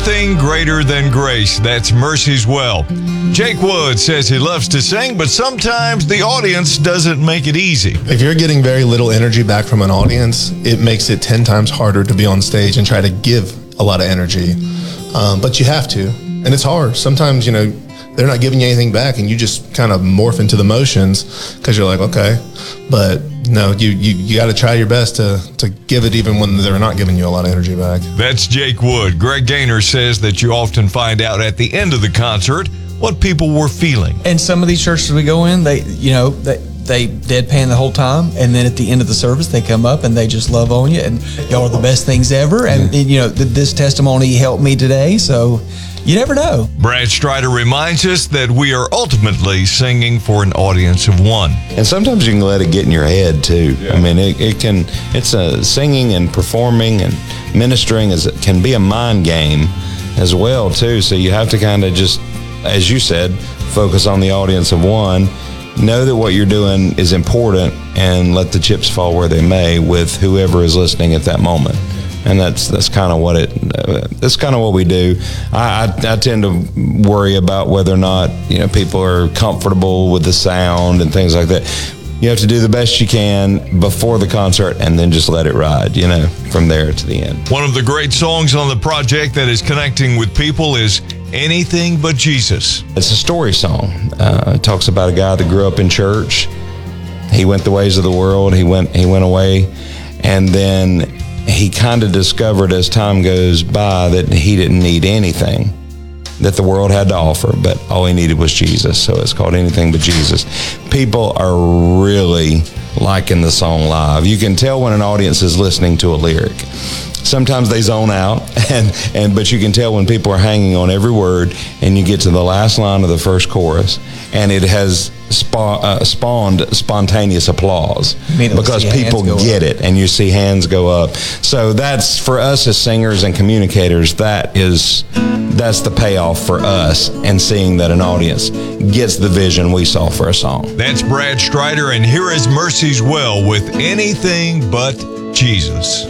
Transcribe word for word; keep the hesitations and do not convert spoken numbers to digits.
Nothing greater than grace. That's Mercy's Well. Jake Wood says he loves to sing, but sometimes the audience doesn't make it easy. If you're getting very little energy back from an audience, it makes it ten times harder to be on stage and try to give a lot of energy. Um, but you have to, and it's hard. Sometimes, you know, they're not giving you anything back, and you just kind of morph into the motions because you're like, okay. But no, you you, you got to try your best to, to give it even when they're not giving you a lot of energy back. That's Jake Wood. Greg Gaynor says that you often find out at the end of the concert what people were feeling. And some of these churches we go in, they, you know, they, they deadpan the whole time, and then at the end of the service, they come up and they just love on you, and y'all are the best things ever. And, and you know, th- this testimony helped me today, so you never know. Brad Strider reminds us that we are ultimately singing for an audience of one. And sometimes you can let it get in your head too. Yeah. I mean, it, it can, it's a singing and performing and ministering is, can be a mind game as well too. So you have to kind of just, as you said, focus on the audience of one. Know that what you're doing is important and let the chips fall where they may with whoever is listening at that moment. And that's that's kind of what it. Uh, that's kind of what we do. I, I I tend to worry about whether or not you know people are comfortable with the sound and things like that. You have to do the best you can before the concert, and then just let it ride. You know, from there to the end. One of the great songs on the project that is connecting with people is "Anything But Jesus." It's a story song. Uh, it talks about a guy that grew up in church. He went the ways of the world. He went he went away, and then he kind of discovered as time goes by that he didn't need anything that the world had to offer, but all he needed was Jesus. So it's called Anything But Jesus. People are really liking the song live. You can tell when an audience is listening to a lyric. Sometimes they zone out, and, and but you can tell when people are hanging on every word, and you get to the last line of the first chorus, and it has spa, uh, spawned spontaneous applause because people get it, and you see hands go up. So that's, for us as singers and communicators, that is that's the payoff for us, and seeing that an audience gets the vision we saw for a song. That's Brad Strider, and here is Mercy's Well with Anything But Jesus.